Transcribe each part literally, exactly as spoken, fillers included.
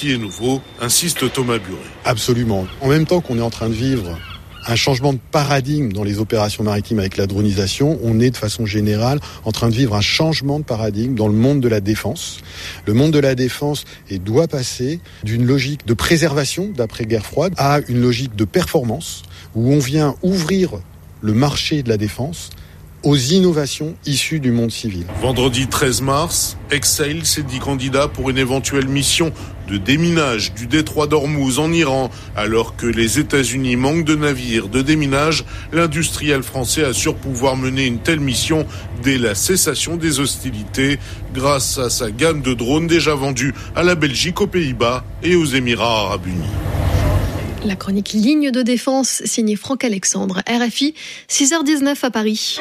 qui est nouveau, insiste Thomas Buret. Absolument. En même temps qu'on est en train de vivre un changement de paradigme dans les opérations maritimes avec la dronisation, on est de façon générale en train de vivre un changement de paradigme dans le monde de la défense. Le monde de la défense et doit passer d'une logique de préservation d'après-guerre froide à une logique de performance où on vient ouvrir le marché de la défense aux innovations issues du monde civil. Vendredi treize mars, Exsail s'est dit candidat pour une éventuelle mission de déminage du détroit d'Ormuz en Iran. Alors que les États-Unis manquent de navires de déminage, l'industriel français assure pouvoir mener une telle mission dès la cessation des hostilités grâce à sa gamme de drones déjà vendus à la Belgique, aux Pays-Bas et aux Émirats arabes unis. La chronique Ligne de défense, signée Franck Alexandre, R F I, six heures dix-neuf à Paris.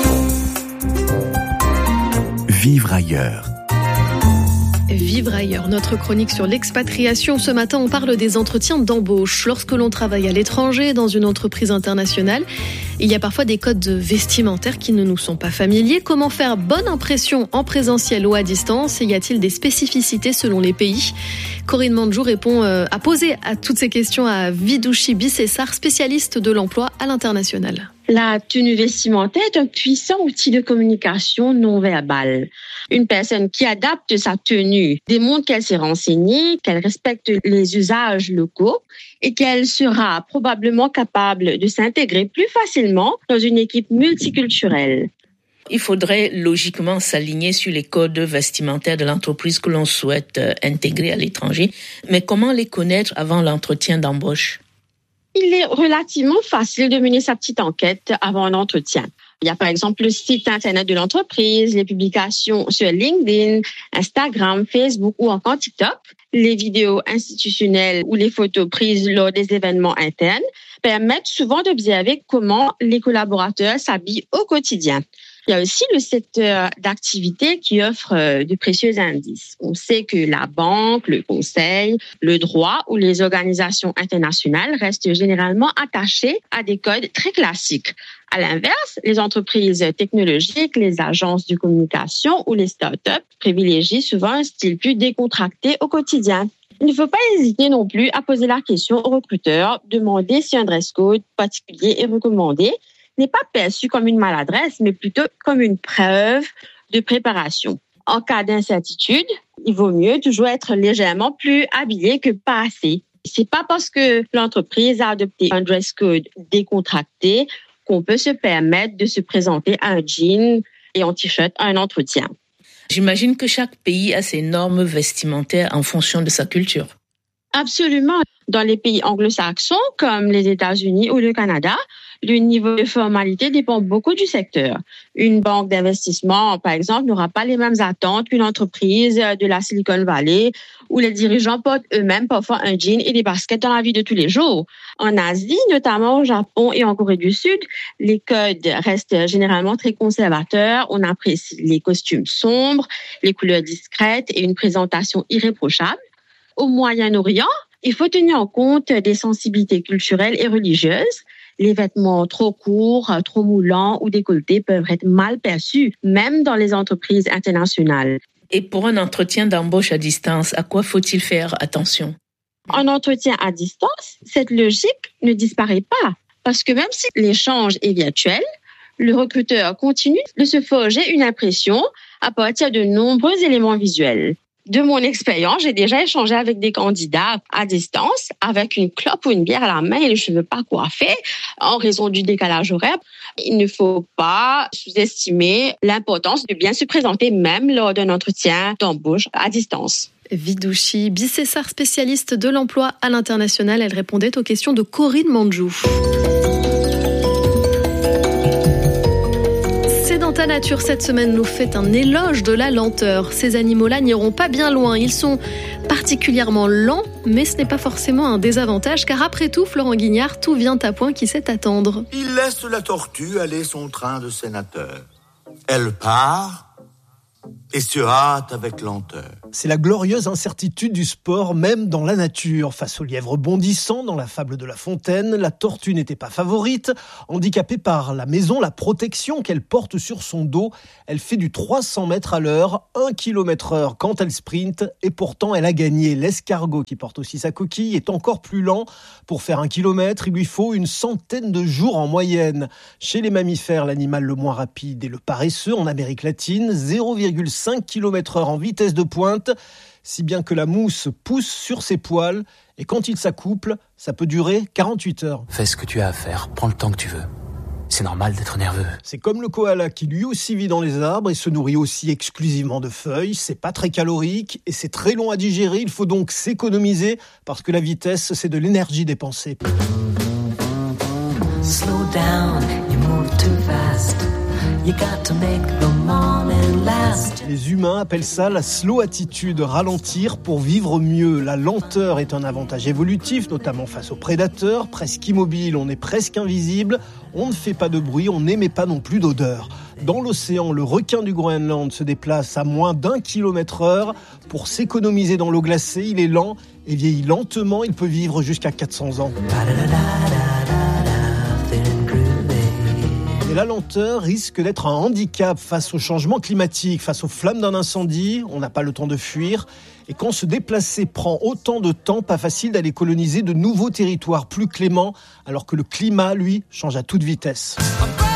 Vivre ailleurs. Vivre ailleurs, notre chronique sur l'expatriation. Ce matin, on parle des entretiens d'embauche. Lorsque l'on travaille à l'étranger, dans une entreprise internationale, il y a parfois des codes vestimentaires qui ne nous sont pas familiers. Comment faire bonne impression en présentiel ou à distance? Y a-t-il des spécificités selon les pays? Corinne Mandjou répond, euh, a posé à toutes ces questions à Vidouchi Bissessar, spécialiste de l'emploi à l'international. La tenue vestimentaire est un puissant outil de communication non verbale. Une personne qui adapte sa tenue démontre qu'elle s'est renseignée, qu'elle respecte les usages locaux et qu'elle sera probablement capable de s'intégrer plus facilement dans une équipe multiculturelle. Il faudrait logiquement s'aligner sur les codes vestimentaires de l'entreprise que l'on souhaite intégrer à l'étranger. Mais comment les connaître avant l'entretien d'embauche ? Il est relativement facile de mener sa petite enquête avant un entretien. Il y a par exemple le site internet de l'entreprise, les publications sur LinkedIn, Instagram, Facebook ou encore TikTok. Les vidéos institutionnelles ou les photos prises lors des événements internes permettent souvent d'observer comment les collaborateurs s'habillent au quotidien. Il y a aussi le secteur d'activité qui offre de précieux indices. On sait que la banque, le conseil, le droit ou les organisations internationales restent généralement attachés à des codes très classiques. À l'inverse, les entreprises technologiques, les agences de communication ou les startups privilégient souvent un style plus décontracté au quotidien. Il ne faut pas hésiter non plus à poser la question aux recruteurs, demander si un dress code particulier est recommandé, n'est pas perçu comme une maladresse, mais plutôt comme une preuve de préparation. En cas d'incertitude, il vaut mieux toujours être légèrement plus habillé que pas assez. C'est pas parce que l'entreprise a adopté un dress code décontracté qu'on peut se permettre de se présenter en jean et en t-shirt à un entretien. J'imagine que chaque pays a ses normes vestimentaires en fonction de sa culture. Absolument. Dans les pays anglo-saxons, comme les États-Unis ou le Canada, le niveau de formalité dépend beaucoup du secteur. Une banque d'investissement, par exemple, n'aura pas les mêmes attentes qu'une entreprise de la Silicon Valley où les dirigeants portent eux-mêmes parfois un jean et des baskets dans la vie de tous les jours. En Asie, notamment au Japon et en Corée du Sud, les codes restent généralement très conservateurs. On apprécie les costumes sombres, les couleurs discrètes et une présentation irréprochable. Au Moyen-Orient, il faut tenir en compte des sensibilités culturelles et religieuses. Les vêtements trop courts, trop moulants ou décolletés peuvent être mal perçus, même dans les entreprises internationales. Et pour un entretien d'embauche à distance, à quoi faut-il faire attention? En entretien à distance, cette logique ne disparaît pas. Parce que même si l'échange est virtuel, le recruteur continue de se forger une impression à partir de nombreux éléments visuels. De mon expérience, j'ai déjà échangé avec des candidats à distance avec une clope ou une bière à la main et les cheveux pas coiffés en raison du décalage horaire. Il ne faut pas sous-estimer l'importance de bien se présenter même lors d'un entretien d'embauche à distance. Vidouchi Bissessar, spécialiste de l'emploi à l'international, elle répondait aux questions de Corinne Mandjou. Ta nature cette semaine nous fait un éloge de la lenteur. Ces animaux-là n'iront pas bien loin. Ils sont particulièrement lents, mais ce n'est pas forcément un désavantage, car après tout, Florent Guignard, tout vient à point qui sait attendre. Il laisse la tortue aller son train de sénateur. Elle part, et se hâte avec lenteur. C'est la glorieuse incertitude du sport, même dans la nature. Face au lièvre bondissant dans la fable de La Fontaine, la tortue n'était pas favorite. Handicapée par la maison, la protection qu'elle porte sur son dos, elle fait du trois cents mètres à l'heure, un kilomètre heure quand elle sprinte, et pourtant elle a gagné. L'escargot, qui porte aussi sa coquille, est encore plus lent. Pour faire un kilomètre, il lui faut une centaine de jours en moyenne. Chez les mammifères, l'animal le moins rapide est le paresseux en Amérique latine, zéro virgule cinq kilomètres heure en vitesse de pointe, si bien que la mousse pousse sur ses poils et quand il s'accouple, ça peut durer quarante-huit heures. Fais ce que tu as à faire, prends le temps que tu veux. C'est normal d'être nerveux. C'est comme le koala qui lui aussi vit dans les arbres et se nourrit aussi exclusivement de feuilles. C'est pas très calorique et c'est très long à digérer. Il faut donc s'économiser parce que la vitesse, c'est de l'énergie dépensée. Slow down, you move too fast. You got to make the morning last. Les humains appellent ça la slow attitude, ralentir pour vivre mieux. La lenteur est un avantage évolutif, notamment face aux prédateurs. Presque immobile, on est presque invisible. On ne fait pas de bruit, on n'émet pas non plus d'odeur. Dans l'océan, le requin du Groenland se déplace à moins d'un kilomètre heure. Pour s'économiser dans l'eau glacée, il est lent et vieillit lentement. Il peut vivre jusqu'à quatre cents ans. Et la lenteur risque d'être un handicap face au changement climatique, face aux flammes d'un incendie. On n'a pas le temps de fuir. Et quand se déplacer prend autant de temps, pas facile d'aller coloniser de nouveaux territoires plus cléments, alors que le climat, lui, change à toute vitesse.